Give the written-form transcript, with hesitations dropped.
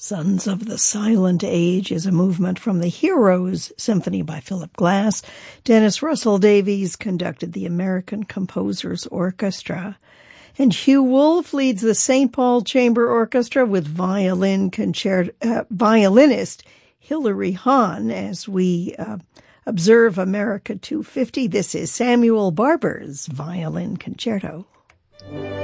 Sons of the Silent Age is a movement from the Heroes Symphony by Philip Glass. Dennis Russell Davies conducted the American Composers Orchestra. And Hugh Wolf leads the St. Paul Chamber Orchestra with violinist Hilary Hahn as we observe America 250. This is Samuel Barber's Violin Concerto.